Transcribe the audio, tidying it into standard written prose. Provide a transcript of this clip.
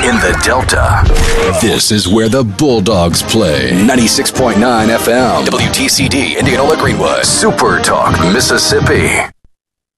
in the Delta. This is where the Bulldogs play. 96.9 FM. WTCD, Indianola Greenwood. Super Talk, Mississippi.